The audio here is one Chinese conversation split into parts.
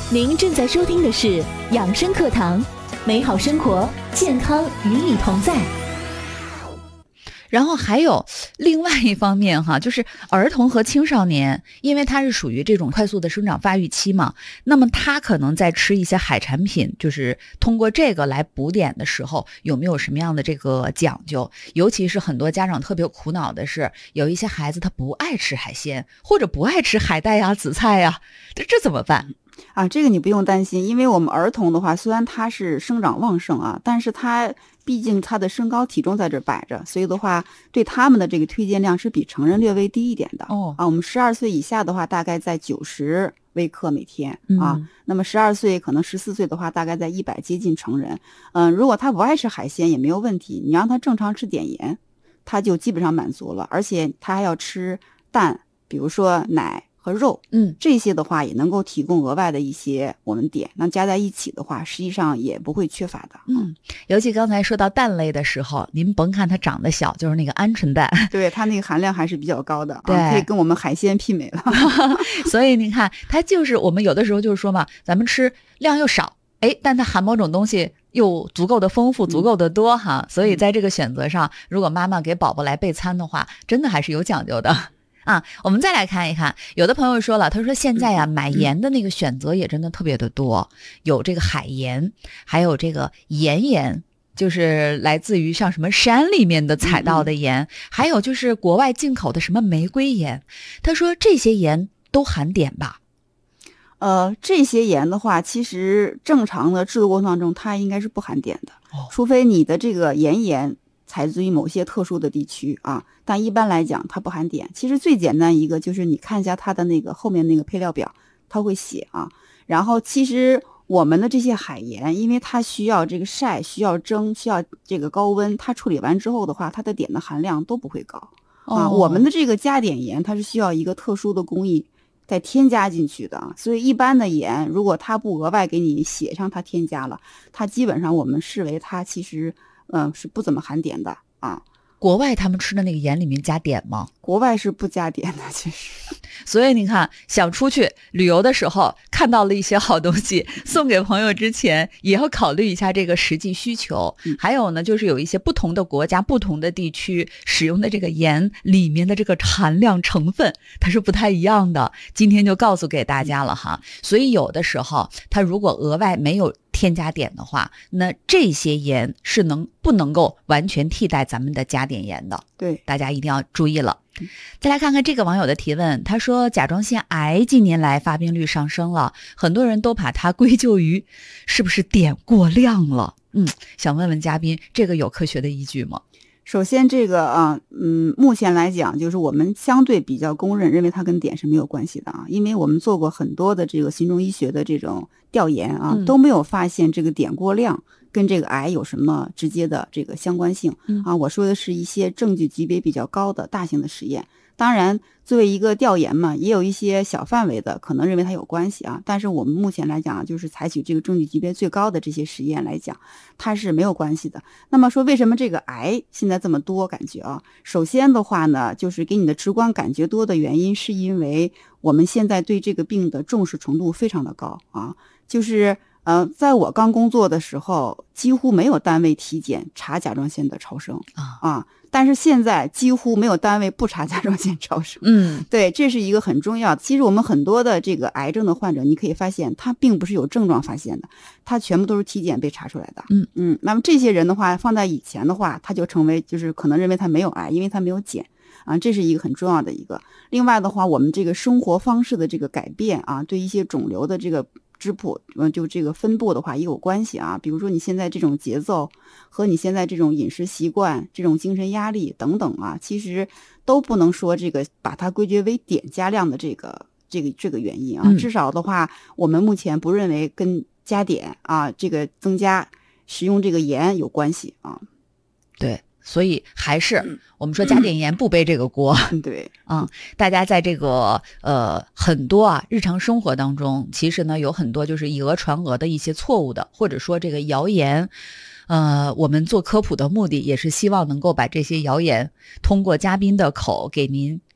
您正在收听的是养生课堂，美好生活，健康与你同在。 然后还有另外一方面哈，就是儿童和青少年，因为他是属于这种快速的生长发育期嘛，那么他可能在吃一些海产品，就是通过这个来补碘的时候，有没有什么样的这个讲究？尤其是很多家长特别苦恼的是，有一些孩子他不爱吃海鲜，或者不爱吃海带呀、紫菜呀，这怎么办？ 这个你不用担心，因为我们儿童的话，虽然他是生长旺盛啊，但是他毕竟他的身高体重在这摆着，所以的话，对他们的这个推荐量是比成人略微低一点的。我们12岁以下的话，大概在90微克每天啊。那么12岁可能14岁的话，大概在100，接近成人。如果他不爱吃海鲜也没有问题，你让他正常吃碘盐，他就基本上满足了，而且他还要吃蛋，比如说奶和肉，这些的话也能够提供额外的一些我们碘，那加在一起的话，实际上也不会缺乏的。 尤其刚才说到蛋类的时候，您甭看它长得小，就是那个鹌鹑蛋，对， 它那个含量还是比较高的， 对， 可以跟我们海鲜媲美了。 所以你看，它就是我们有的时候就是说嘛，咱们吃量又少，但它含某种东西又足够的丰富，足够的多哈。所以在这个选择上，如果妈妈给宝宝来备餐的话，真的还是有讲究的。我们再来看一看，有的朋友说了，他说现在买盐的那个选择也真的特别的多，有这个海盐，还有这个盐，就是来自于像什么山里面的采到的盐，还有就是国外进口的什么玫瑰盐。他说这些盐都含碘吧？ 这些盐的话，其实正常的制作过程当中，它应该是不含碘的，除非你的这个盐采自于某些特殊的地区啊，但一般来讲它不含碘。其实最简单一个就是你看一下它的那个后面那个配料表，它会写啊。然后其实我们的这些海盐，因为它需要这个晒，需要蒸，需要这个高温，它处理完之后的话，它的碘的含量都不会高啊。我们的这个加碘盐，它是需要一个特殊的工艺再添加进去的，所以一般的盐如果它不额外给你写上它添加了，它基本上我们视为它其实是不怎么含碘的啊。 国外他们吃的那个盐里面加碘吗？ 国外是不加碘的，其实。 所以你看，想出去旅游的时候看到了一些好东西，送给朋友之前也要考虑一下这个实际需求。还有呢，就是有一些不同的国家、不同的地区使用的这个盐里面的这个含量成分，它是不太一样的。今天就告诉给大家了哈。所以有的时候，它如果额外没有添加碘的话，那这些盐是不能够完全替代咱们的加碘盐的。 对， 大家一定要注意了。再来看看这个网友的提问，他说甲状腺癌近年来发病率上升了，很多人都把它归咎于是不是碘过量了。想问问嘉宾，这个有科学的依据吗？ 首先这个目前来讲，就是我们相对比较公认它跟碘是没有关系的啊，因为我们做过很多的这个行动医学的这种调研啊，都没有发现这个碘过量跟这个癌有什么直接的这个相关性啊。我说的是一些证据级别比较高的大型的实验，当然作为一个调研嘛，也有一些小范围的可能认为它有关系啊，但是我们目前来讲就是采取这个证据级别最高的这些实验来讲，它是没有关系的。那么说为什么这个癌现在这么多感觉啊？首先的话呢，就是给你的直观感觉多的原因是因为我们现在对这个病的重视程度非常的高啊，就是在我刚工作的时候，几乎没有单位体检查甲状腺的超声啊，但是现在几乎没有单位不查甲状腺超声。对，这是一个很重要的。其实我们很多的这个癌症的患者，你可以发现他并不是有症状发现的，他全部都是体检被查出来的。那么这些人的话，放在以前的话，他就成为就是可能认为他没有癌，因为他没有检啊，这是一个很重要的一个。另外的话，我们这个生活方式的这个改变啊，对一些肿瘤的这个质谱就这个分布的话也有关系啊。比如说你现在这种节奏和你现在这种饮食习惯、这种精神压力等等啊，其实都不能说这个把它归结为碘加量的这个原因啊。至少的话，我们目前不认为跟加碘啊这个增加使用这个盐有关系啊。 对，所以还是我们说加碘盐不背这个锅。 对， 大家在这个很多日常生活当中，其实呢有很多就是以讹传讹的一些错误的，或者说这个谣言。我们做科普的目的也是希望能够把这些谣言通过嘉宾的口给您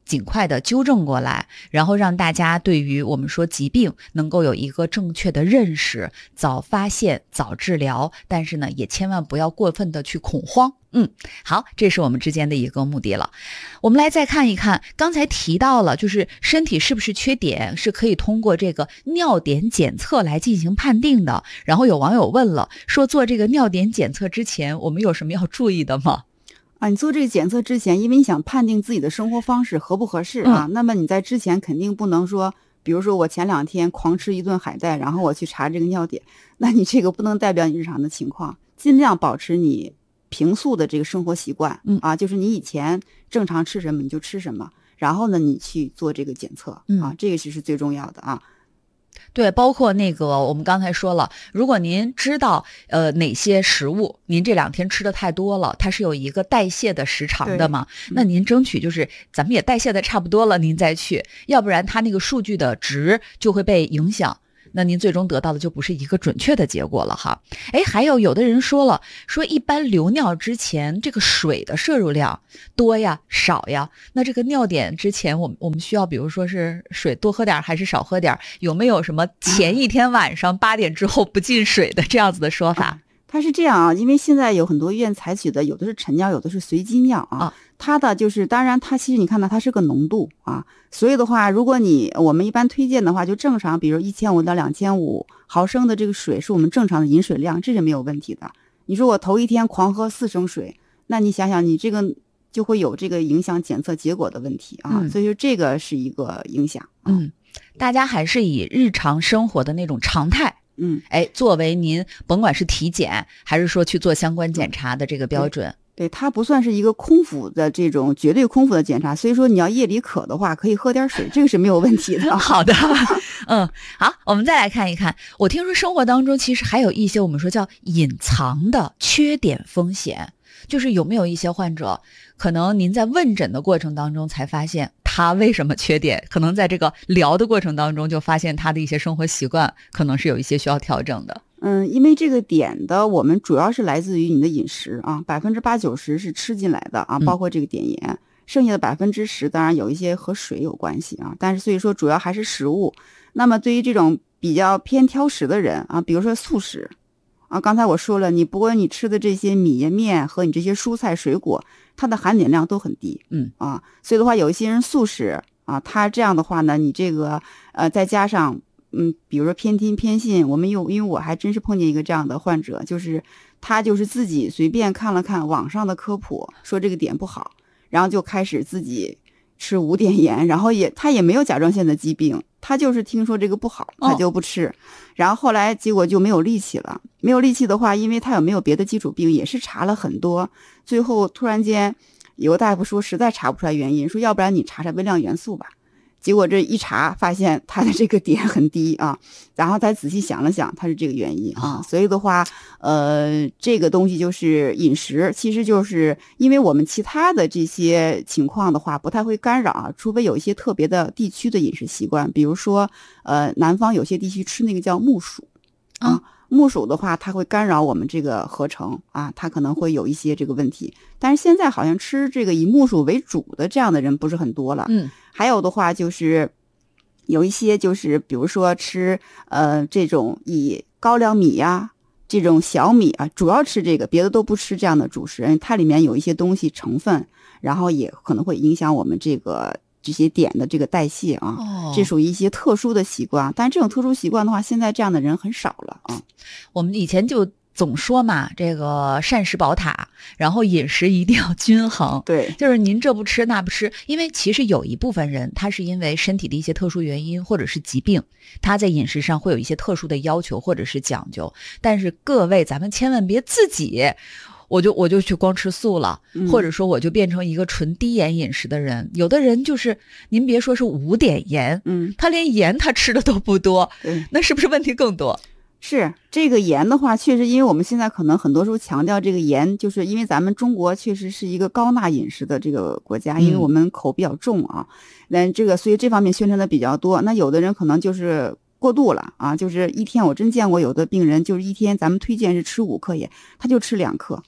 尽快的纠正过来，然后让大家对于我们说疾病能够有一个正确的认识，早发现早治疗，但是呢也千万不要过分的去恐慌。好，这是我们之间的一个目的了。我们来再看一看，刚才提到了就是身体是不是缺碘是可以通过这个尿碘检测来进行判定的。然后有网友问了，说做这个尿碘检测之前我们有什么要注意的吗？ 你做这个检测之前，因为你想判定自己的生活方式合不合适啊，那么你在之前肯定不能说，比如说我前2天狂吃一顿海带，然后我去查这个尿碘，那你这个不能代表你日常的情况，尽量保持你平素的这个生活习惯就是你以前正常吃什么你就吃什么，然后呢你去做这个检测这个是最重要的啊。 对，包括那个我们刚才说了，如果您知道哪些食物您这2天吃的太多了，它是有一个代谢的时长的嘛，那您争取就是咱们也代谢的差不多了您再去，要不然它那个数据的值就会被影响，那您最终得到的就不是一个准确的结果了哈。还有的人说了，说一般流尿之前这个水的摄入量多呀少呀，那这个尿碘之前我们需要比如说是水多喝点还是少喝点，有没有什么前一天晚上8点之后不进水的这样子的说法？ 它是这样啊，因为现在有很多医院采取的有的是晨尿，有的是随机尿它的就是当然它其实你看到它是个浓度所以的话如果我们一般推荐的话就正常，比如1500到2500毫升的这个水是我们正常的饮水量，这是没有问题的。你说我头一天狂喝4升水，那你想想你这个就会有这个影响检测结果的问题所以说这个是一个影响大家还是以日常生活的那种常态作为您甭管是体检还是说去做相关检查的这个标准。 对，它不算是一个空腹的这种绝对空腹的检查，所以说你要夜里渴的话可以喝点水，这个是没有问题的好的好，我们再来看一看，我听说生活当中其实还有一些我们说叫隐藏的缺碘风险，就是有没有一些患者可能您在问诊的过程当中才发现他为什么缺碘，可能在这个聊的过程当中就发现他的一些生活习惯可能是有一些需要调整的。 因为这个碘的我们主要是来自于你的饮食80%-90%是吃进来的包括这个碘盐，剩下的10%当然有一些和水有关系但是所以说主要还是食物。那么对于这种比较偏挑食的人比如说素食刚才我说了，不过你吃的这些米面和你这些蔬菜水果，它的含碘量都很低所以的话有一些人素食他这样的话呢，你这个再加上比如说偏听偏信，因为我还真是碰见一个这样的患者，就是他就是自己随便看了看网上的科普，说这个碘不好，然后就开始自己吃无碘盐，然后他也没有甲状腺的疾病，他就是听说这个不好，他就不吃，然后后来结果就没有力气了。没有力气的话，因为他有没有别的基础病，也是查了很多，最后突然间有个大夫说实在查不出来原因，说要不然你查查微量元素吧。结果这一查发现他的这个碘很低然后再仔细想了想，他是这个原因所以的话这个东西就是饮食，其实就是因为我们其他的这些情况的话不太会干扰除非有一些特别的地区的饮食习惯，比如说南方有些地区吃那个叫木薯木薯的话它会干扰我们这个合成它可能会有一些这个问题，但是现在好像吃这个以木薯为主的这样的人不是很多了还有的话就是有一些就是比如说吃这种以高粱米这种小米主要吃这个，别的都不吃这样的主食，它里面有一些东西成分，然后也可能会影响我们这些碘的这个代谢这属于一些特殊的习惯，但是这种特殊习惯的话现在这样的人很少了我们以前就总说嘛，这个膳食宝塔，然后饮食一定要均衡。 对， 就是您这不吃那不吃，因为其实有一部分人他是因为身体的一些特殊原因或者是疾病，他在饮食上会有一些特殊的要求或者是讲究，但是各位咱们千万别自己我就去光吃素了或者说我就变成一个纯低盐饮食的人。有的人就是您别说是无碘盐他连盐他吃的都不多那是不是问题更多？ 是这个盐的话确实，因为我们现在可能很多时候强调这个盐，就是因为咱们中国确实是一个高钠饮食的这个国家，因为我们口比较重那这个所以这方面宣传的比较多。那有的人可能就是过度了就是一天我真见过有的病人就是一天咱们推荐是吃5克盐，他就吃2克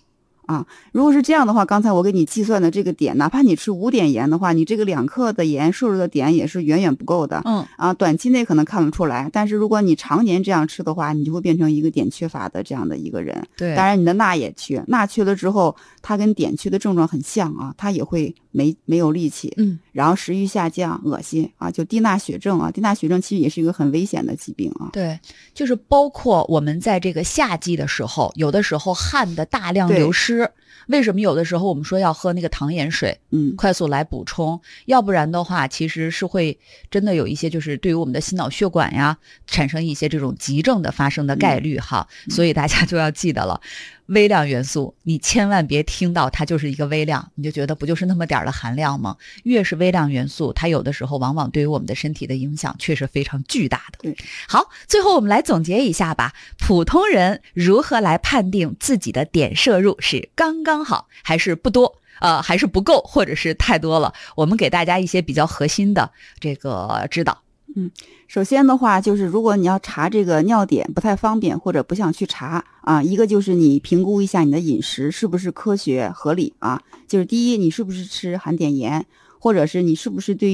啊。如果是这样的话，刚才我给你计算的这个碘，哪怕你吃5点盐的话，你这个2克的盐摄入的碘也是远远不够的。短期内可能看不出来，但是如果你常年这样吃的话，你就会变成一个碘缺乏的这样的一个人。 对， 当然你的钠也缺，钠缺了之后，它跟碘缺的症状很像啊，它也会没有力气，然后食欲下降、恶心啊，就低钠血症啊。低钠血症其实也是一个很危险的疾病啊。 对，就是包括我们在这个夏季的时候，有的时候汗的大量流失，为什么有的时候我们说要喝那个糖盐水，快速来补充，要不然的话其实是会真的有一些就是对于我们的心脑血管呀产生一些这种急症的发生的概率哈，所以大家就要记得了。微量元素你千万别听到它就是一个微量，你就觉得不就是那么点的含量吗？越是微量元素，它有的时候往往对于我们的身体的影响却是非常巨大的。 对， 好，最后我们来总结一下吧，普通人如何来判定自己的碘摄入是刚刚好还是不多，还是不够，或者是太多了？我们给大家一些比较核心的这个指导。 首先的话就是如果你要查这个尿碘不太方便或者不想去查啊，一个就是你评估一下你的饮食是不是科学合理啊，就是第一你是不是吃含碘盐，或者是你是不是对